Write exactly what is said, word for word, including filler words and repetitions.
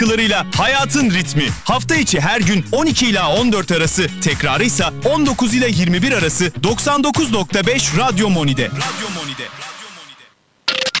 katkılarıyla hayatın ritmi. Hafta içi her gün on iki ila on dört arası, tekrarı ise on dokuz ile yirmi bir arası doksan dokuz nokta beş Radyo Moni'de. Radyo Moni'de.